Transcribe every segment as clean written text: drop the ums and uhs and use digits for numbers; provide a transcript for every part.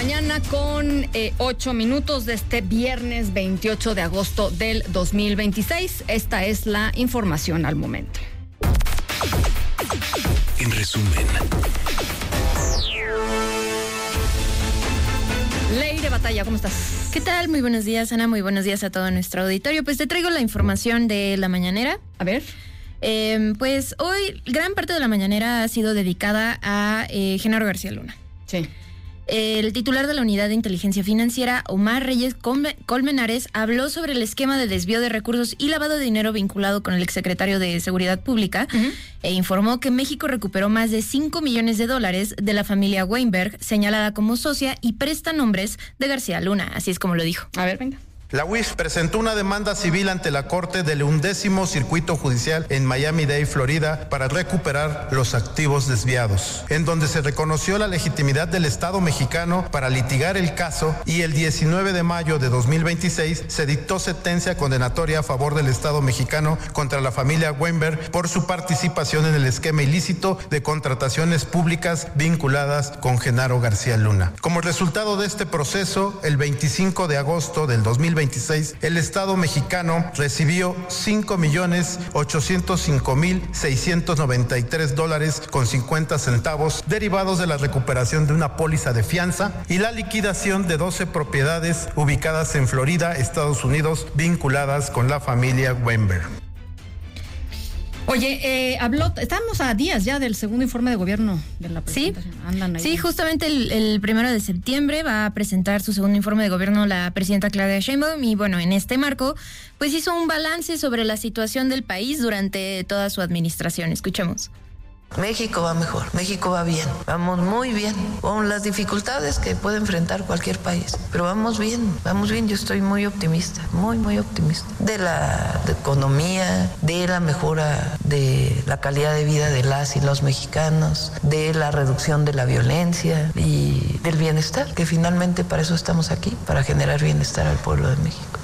mañana con 8 minutos de este viernes 28 de agosto del 2026. Esta es la información al momento. En resumen. Leire Batalla, ¿cómo estás? ¿Qué tal? Muy buenos días, Ana. Muy buenos días a todo nuestro auditorio. Pues te traigo la información de la mañanera. A ver. Pues hoy gran parte de la mañanera ha sido dedicada a Genaro García Luna. Sí. El titular de la Unidad de Inteligencia Financiera, Omar Reyes Colmenares, habló sobre el esquema de desvío de recursos y lavado de dinero vinculado con el exsecretario de Seguridad Pública e informó que México recuperó más de $5 millones de la familia Weinberg, señalada como socia y prestanombres de García Luna. Así es como lo dijo. A ver, venga. La UIF presentó una demanda civil ante la Corte del 11º Circuito Judicial en Miami-Dade, Florida, para recuperar los activos desviados, en donde se reconoció la legitimidad del Estado mexicano para litigar el caso y el 19 de mayo de 2026 se dictó sentencia condenatoria a favor del Estado mexicano contra la familia Weinberg por su participación en el esquema ilícito de contrataciones públicas vinculadas con Genaro García Luna. Como resultado de este proceso, el 25 de agosto del 2026, el Estado mexicano recibió $5,805,693.50 derivados de la recuperación de una póliza de fianza y la liquidación de 12 propiedades ubicadas en Florida, Estados Unidos, vinculadas con la familia Weinberg. Oye, estamos a días ya del segundo informe de gobierno de la presentación. Sí, andan ahí. Sí, justamente el 1 de septiembre va a presentar su segundo informe de gobierno la presidenta Claudia Sheinbaum y bueno, en este marco, pues hizo un balance sobre la situación del país durante toda su administración. Escuchemos. México va mejor, México va bien, vamos muy bien, con las dificultades que puede enfrentar cualquier país, pero vamos bien, yo estoy muy optimista, muy optimista, de la economía, de la mejora de la calidad de vida de las y los mexicanos, de la reducción de la violencia y del bienestar, que finalmente para eso estamos aquí, para generar bienestar al pueblo de México.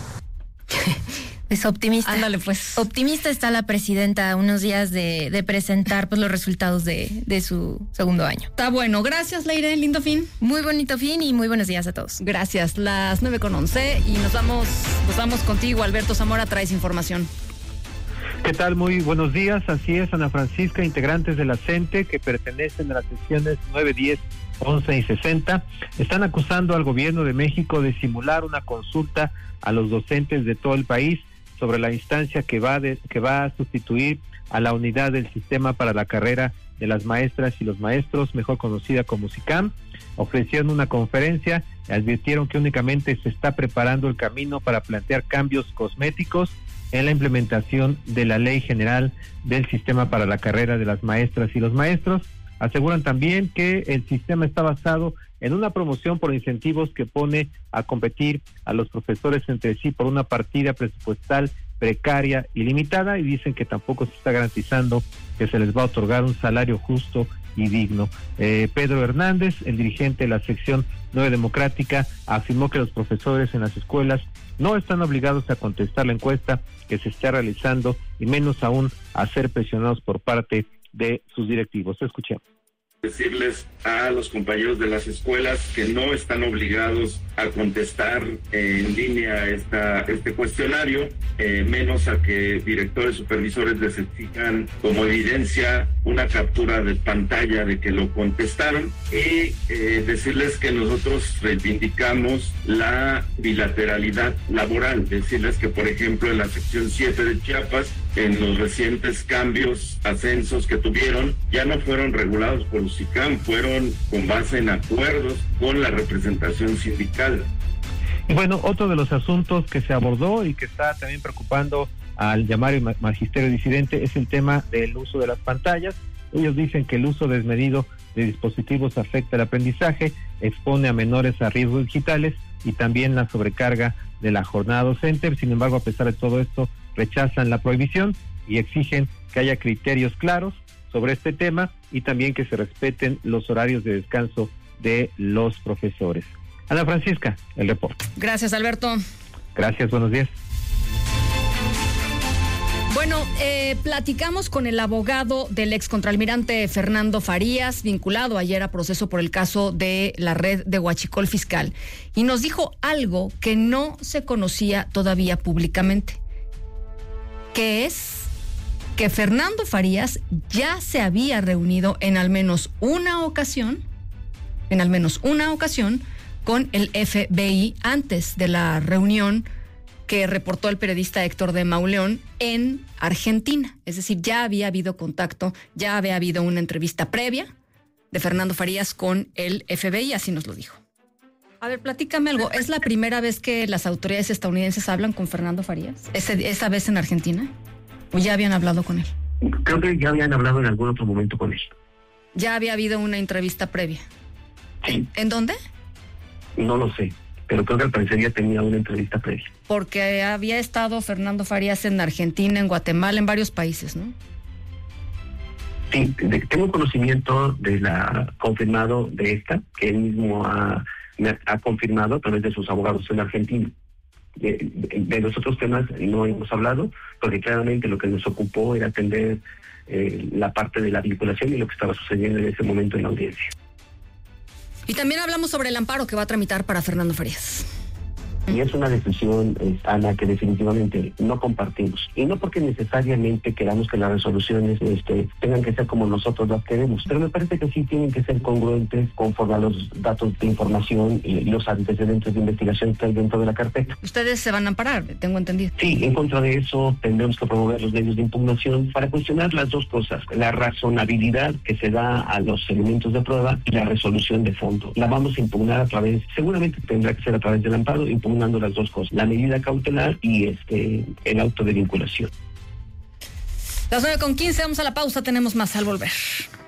Es optimista. Ándale, pues. Optimista está la presidenta a unos días de presentar pues los resultados de su segundo año. Está bueno. Gracias, Leire. Lindo fin. Muy bonito fin y muy buenos días a todos. Gracias. Las 9:11 y nos vamos contigo, Alberto Zamora. Traes información. ¿Qué tal? Muy buenos días. Así es, Ana Francisca, integrantes de la CENTE que pertenecen a las secciones 9, 10, 11 y 60, están acusando al gobierno de México de simular una consulta a los docentes de todo el país sobre la instancia que va a sustituir a la unidad del sistema para la carrera de las maestras y los maestros, mejor conocida como SICAM. Ofrecieron una conferencia y advirtieron que únicamente se está preparando el camino para plantear cambios cosméticos en la implementación de la Ley General del Sistema para la Carrera de las Maestras y los Maestros. Aseguran también que el sistema está basado en una promoción por incentivos que pone a competir a los profesores entre sí por una partida presupuestal precaria y limitada, y dicen que tampoco se está garantizando que se les va a otorgar un salario justo y digno. Pedro Hernández, el dirigente de la sección 9 Democrática, afirmó que los profesores en las escuelas no están obligados a contestar la encuesta que se está realizando y menos aún a ser presionados por parte de sus directivos. Escuchemos. Decirles a los compañeros de las escuelas que no están obligados a contestar en línea este cuestionario, menos a que directores supervisores les exijan como evidencia una captura de pantalla de que lo contestaron, y decirles que nosotros reivindicamos la bilateralidad laboral, decirles que por ejemplo en la sección 7 de Chiapas, en los recientes cambios, ascensos que tuvieron, ya no fueron regulados por SICAM, fueron con base en acuerdos con la representación sindical. Y bueno, otro de los asuntos que se abordó y que está también preocupando al llamado magisterio disidente es el tema del uso de las pantallas. Ellos dicen que el uso desmedido de dispositivos afecta el aprendizaje, expone a menores a riesgos digitales y también la sobrecarga de la jornada docente. Sin embargo, a pesar de todo esto, rechazan la prohibición y exigen que haya criterios claros sobre este tema y también que se respeten los horarios de descanso de los profesores. Ana Francisca, el reporte. Gracias, Alberto. Gracias, buenos días. Bueno, platicamos con el abogado del excontralmirante Fernando Farías, vinculado ayer a proceso por el caso de la red de huachicol fiscal, y nos dijo algo que no se conocía todavía públicamente, que es que Fernando Farías ya se había reunido en al menos una ocasión con el FBI antes de la reunión que reportó el periodista Héctor de Mauleón en Argentina. Es decir, ya había habido contacto, ya había habido una entrevista previa de Fernando Farías con el FBI, así nos lo dijo. A ver, platícame algo. ¿Es la primera vez que las autoridades estadounidenses hablan con Fernando Farías? ¿Esa vez en Argentina? ¿O ya habían hablado con él? Creo que ya habían hablado en algún otro momento con él. ¿Ya había habido una entrevista previa? Sí. ¿En dónde? No lo sé, pero creo que al parecer ya tenía una entrevista previa. Porque había estado Fernando Farías en Argentina, en Guatemala, en varios países, ¿no? Sí, tengo conocimiento de la confirmado de esta, que él mismo me ha confirmado a través de sus abogados en Argentina. De los otros temas no hemos hablado, porque claramente lo que nos ocupó era atender la parte de la vinculación y lo que estaba sucediendo en ese momento en la audiencia. Y también hablamos sobre el amparo que va a tramitar para Fernando Farías. Y es una decisión, Ana, que definitivamente no compartimos. Y no porque necesariamente queramos que las resoluciones tengan que ser como nosotros las queremos. Pero me parece que sí tienen que ser congruentes conforme a los datos de información y los antecedentes de investigación que hay dentro de la carpeta. Ustedes se van a amparar, tengo entendido. Sí, en contra de eso tendremos que promover los medios de impugnación para cuestionar las dos cosas. La razonabilidad que se da a los elementos de prueba y la resolución de fondo. La vamos a impugnar seguramente tendrá que ser a través del amparo, impugnando las dos cosas, la medida cautelar y el auto de vinculación. Las 9:15, vamos a la pausa, tenemos más al volver.